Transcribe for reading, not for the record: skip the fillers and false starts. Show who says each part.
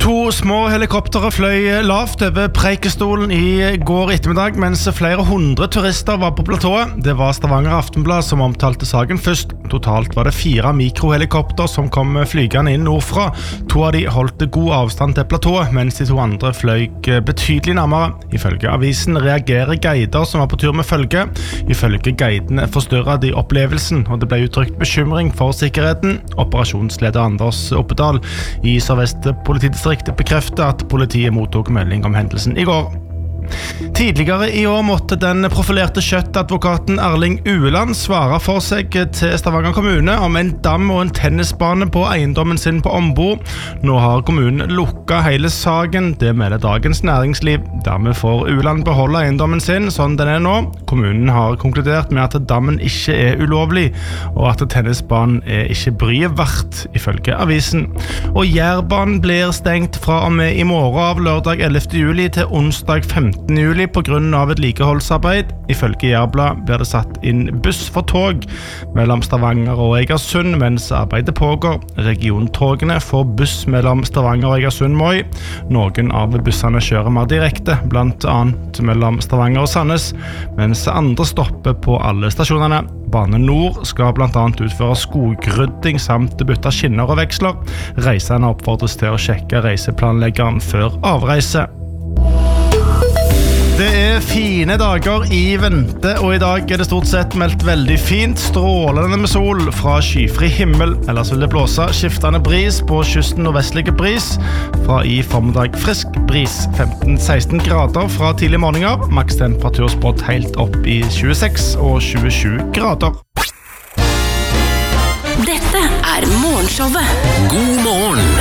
Speaker 1: To små helikoptere fløy lavt over Preikestolen I går ettermiddag, mens flere hundre turister var på platået. Det var Stavanger Aftenblad som omtalte saken først. Totalt var det 4 mikrohelikopter som kom flygende inn nordfra. 2 av de holdt god avstand til platået, mens de 2 andre fløy betydelig nærmere. Ifølge avisen reagerer guider som var på tur med følge. Ifølge guidene forstørret de opplevelsen, og det ble uttrykt bekymring for sikkerheten. Operasjonsleder Anders Oppedal I Sør-Vest politidistrikt bekreftet at politiet mottok melding om hendelsen I går. Tidligere I år måtte den profilerte kjøttadvokaten Erling Ueland svare for seg til Stavanger kommune om en dam og en tennisbane på eiendommen sin på Ombo. Nå har kommunen lukket hele saken, det melder Dagens Næringsliv. Dermed får Ueland beholde eiendommen sin sånn den nå. Kommunen har konkludert med at dammen ikke ulovlig, og at tennisbanen ikke bryet verdt, ifølge avisen. Og Jærbanen blir stengt fra og med I morgen av lørdag 11. juli til onsdag 15. juli på grunn av et likeholdsarbeid. Ifølge Jærblad blir det satt inn buss for tog mellom Stavanger og Egersund mens arbeidet pågår. Regiontogene får buss mellom Stavanger og Egersund-Moi. Noen av bussene kjører mer direkte, blant annet mellom Stavanger og Sandnes, mens andre stopper på alle stasjonene. Bane Nord skal blant annet utføre skogrydding samt bytte skinner og veksler. Reisende oppfordres til å sjekke reiseplanleggeren før avreise. Det fine dager I vente, og I dag det stort sett meldt veldig fint, strålende med sol fra skyfri himmel. Ellers vil det blåse skiftende bris på kysten og vestlige bris. Fra I formiddag frisk bris, 15-16 grader fra tidlig morgener. Maks temperatur spådd helt opp I 26 og 27 grader.
Speaker 2: Dette Morgenshowet.
Speaker 3: God morgen!